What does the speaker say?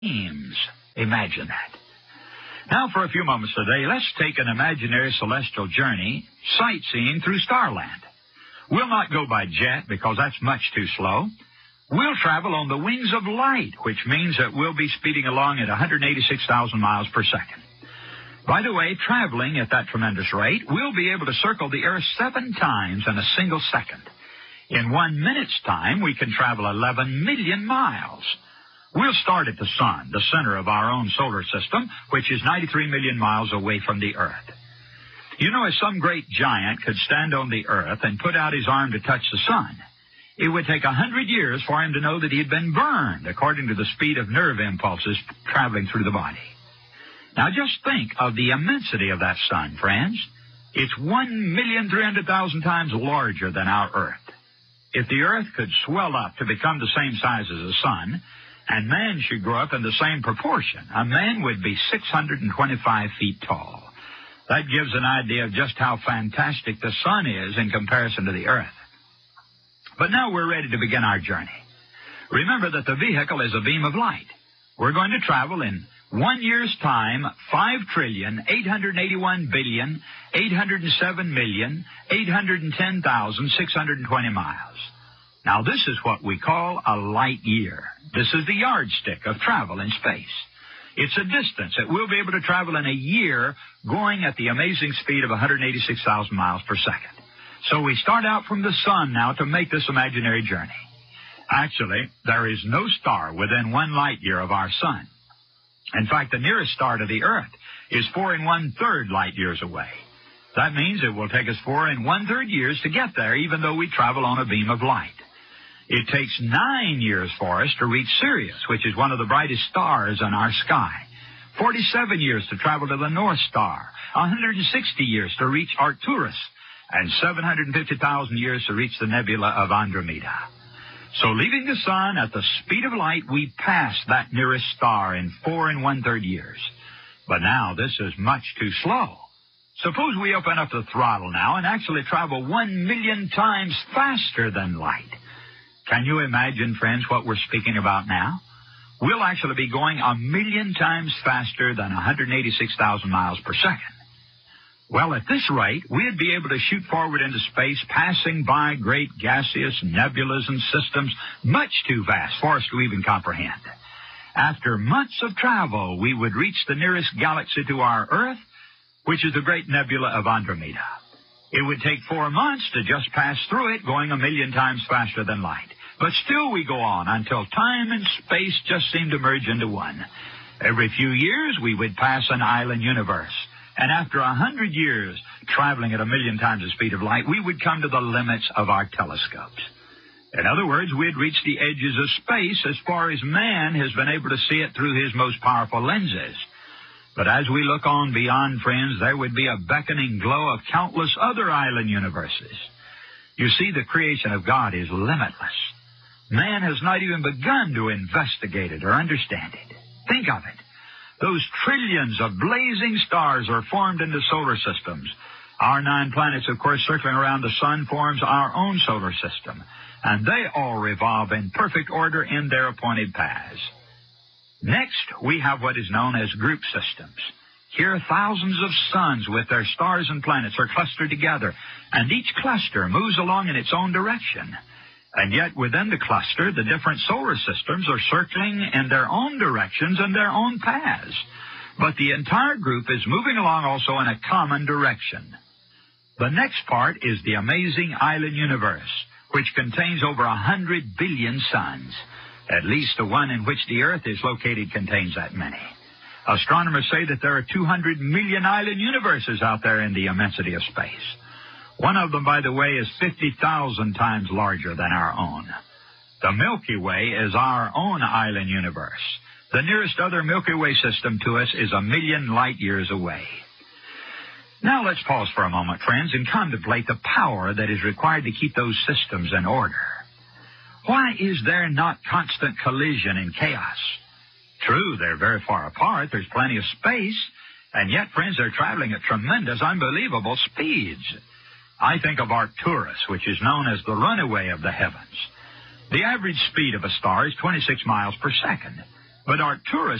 dreams. Imagine that. Now, for a few moments today, let's take an imaginary celestial journey sightseeing through Starland. We'll not go by jet because that's much too slow. We'll travel on the wings of light, which means that we'll be speeding along at 186,000 miles per second. By the way, traveling at that tremendous rate, we'll be able to circle the Earth 7 times in a single second. In 1 minute's time, we can travel 11 million miles. We'll start at the sun, the center of our own solar system, which is 93 million miles away from the Earth. You know, if some great giant could stand on the Earth and put out his arm to touch the sun, it would take 100 years for him to know that he had been burned, according to the speed of nerve impulses traveling through the body. Now, just think of the immensity of that sun, friends. It's 1,300,000 times larger than our Earth. If the Earth could swell up to become the same size as the sun, and man should grow up in the same proportion, a man would be 625 feet tall. That gives an idea of just how fantastic the sun is in comparison to the Earth. But now we're ready to begin our journey. Remember that the vehicle is a beam of light. We're going to travel in 1 year's time, 5,881,807,810,620 miles. Now, this is what we call a light year. This is the yardstick of travel in space. It's a distance that we'll be able to travel in a year going at the amazing speed of 186,000 miles per second. So we start out from the sun now to make this imaginary journey. Actually, there is no star within 1 light year of our sun. In fact, the nearest star to the Earth is 4 1/3 light years away. That means it will take us 4 1/3 years to get there, even though we travel on a beam of light. It takes 9 years for us to reach Sirius, which is one of the brightest stars in our sky. 47 years to travel to the North Star. 160 years to reach Arcturus. And 750,000 years to reach the nebula of Andromeda. So leaving the sun at the speed of light, we pass that nearest star in 4 1/3 years. But now this is much too slow. Suppose we open up the throttle now and actually travel 1 million times faster than light. Can you imagine, friends, what we're speaking about now? We'll actually be going 1 million times faster than 186,000 miles per second. Well, at this rate, we'd be able to shoot forward into space, passing by great gaseous nebulas and systems much too vast for us to even comprehend. After months of travel, we would reach the nearest galaxy to our Earth, which is the great nebula of Andromeda. It would take 4 months to just pass through it, going 1 million times faster than light. But still we go on until time and space just seem to merge into one. Every few years, we would pass an island universe. And after 100 years, traveling at 1 million times the speed of light, we would come to the limits of our telescopes. In other words, we'd reach the edges of space as far as man has been able to see it through his most powerful lenses. But as we look on beyond, friends, there would be a beckoning glow of countless other island universes. You see, the creation of God is limitless. Man has not even begun to investigate it or understand it. Think of it. Those trillions of blazing stars are formed into solar systems. Our 9 planets, of course, circling around the sun forms our own solar system. And they all revolve in perfect order in their appointed paths. Next, we have what is known as group systems. Here, thousands of suns with their stars and planets are clustered together, and each cluster moves along in its own direction. And yet, within the cluster, the different solar systems are circling in their own directions and their own paths. But the entire group is moving along also in a common direction. The next part is the amazing island universe, which contains over 100 billion suns. At least the one in which the Earth is located contains that many. Astronomers say that there are 200 million island universes out there in the immensity of space. One of them, by the way, is 50,000 times larger than our own. The Milky Way is our own island universe. The nearest other Milky Way system to us is 1 million light years away. Now let's pause for a moment, friends, and contemplate the power that is required to keep those systems in order. Why is there not constant collision and chaos? True, they're very far apart. There's plenty of space. And yet, friends, they're traveling at tremendous, unbelievable speeds. I think of Arcturus, which is known as the runaway of the heavens. The average speed of a star is 26 miles per second. But Arcturus